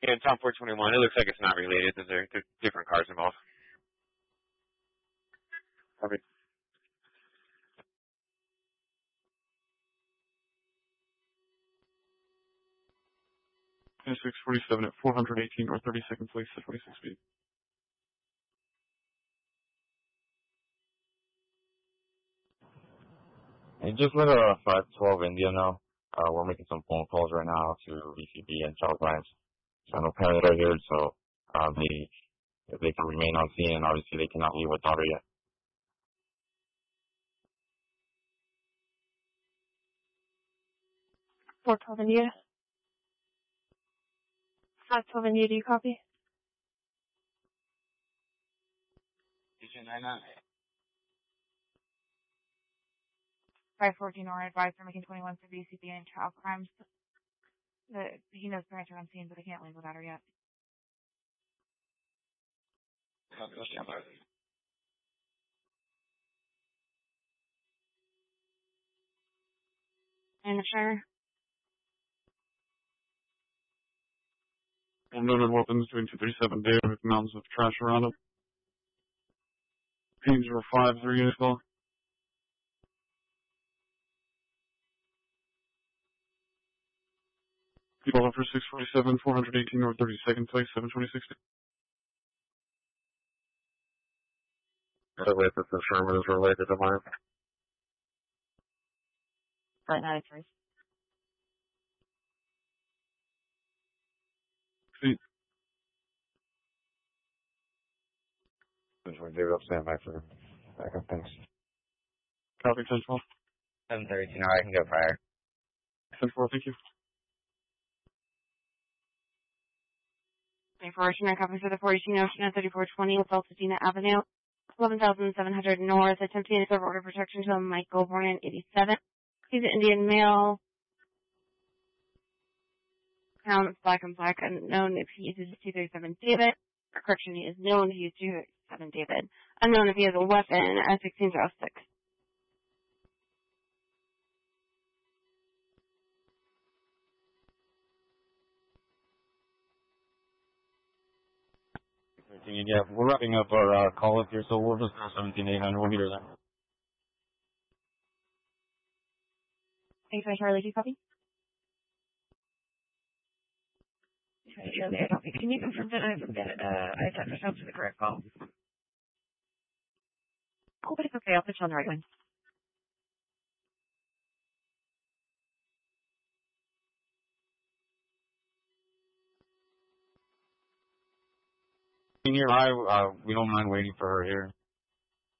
Yeah, Tom 421. It looks like it's not related. There's different cars involved. Copy. 647 at 418 or 32nd place at 26 feet. And just let a 512 India know. We're making some phone calls right now to VCB and Charles Lines. So no parents are here, so if they can remain on scene, and obviously they cannot leave with daughter yet. 412 India. 512 India, do you copy? 514 or advised for making 21 for VCB and child crimes. He knows parents are on scene, but he can't leave without her yet. And the Shire? Unloaded weapons doing 237 Dave with mountains of trash around it. Ping 053 unit call. People up for 647, 418 or 32nd place, 726. The witness of Sherman is related to mine. Right, 93. Feet. David, up stand by for backup, thanks. Copy, 10-12. 732, now I can go fire. 10-4, thank you. Information and copy for the 42 Ocean at 3420 with Altadena Avenue, 11,700 North, attempting to serve order of protection to Michael, born in 87. He's an Indian male. Pounds black and black, unknown if he uses 237 David. Or correction, he is known to use 237 David. Unknown if he has a weapon at 1606. Yeah, we're wrapping up our call up here, so we'll just go 17-800. We'll meet her there. Thanks, Charlie. Do you copy? Can you confirm that I sent myself to the correct call? Oh, but it's okay. I'll put you on the right one. Here, we don't mind waiting for her here.